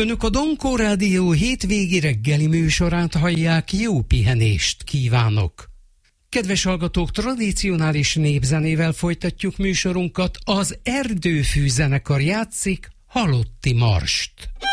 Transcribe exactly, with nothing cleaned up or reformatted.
Önök a Donkó Rádió hétvégi reggeli műsorát hallják, jó pihenést kívánok! Kedves hallgatók, tradicionális népzenével folytatjuk műsorunkat, az Erdőfű zenekar játszik Halotti marst.